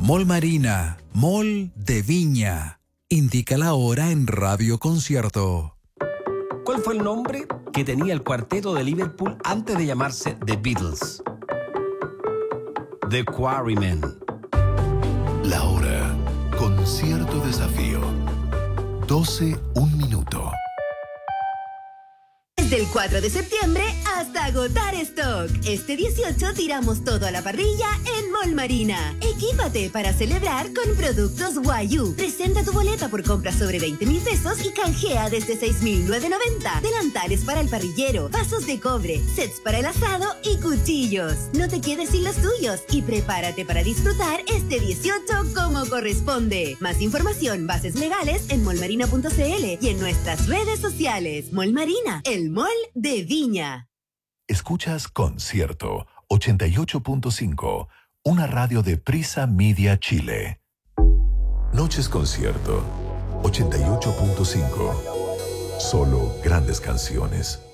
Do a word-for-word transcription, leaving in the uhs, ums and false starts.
Mall Marina, Mall de Viña. Indica la hora en Radio Concierto. ¿Cuál fue el nombre que tenía el cuarteto de Liverpool antes de llamarse The Beatles? The Quarrymen. La hora con cierto desafío. doce, un minuto. Del cuatro de septiembre hasta agotar stock. Este dieciocho tiramos todo a la parrilla en Mall Marina. Equípate para celebrar con productos Wayuu. Presenta tu boleta por compras sobre veinte mil pesos y canjea desde seis mil novecientos noventa. Delantales para el parrillero, vasos de cobre, sets para el asado y cuchillos. No te quedes sin los tuyos y prepárate para disfrutar este dieciocho como corresponde. Más información, bases legales en mallmarina punto cl y en nuestras redes sociales. Mall Marina, el Mall de Viña. Escuchas Concierto ochenta y ocho punto cinco, una radio de Prisa Media Chile. Noches Concierto ochenta y ocho punto cinco. Solo grandes canciones.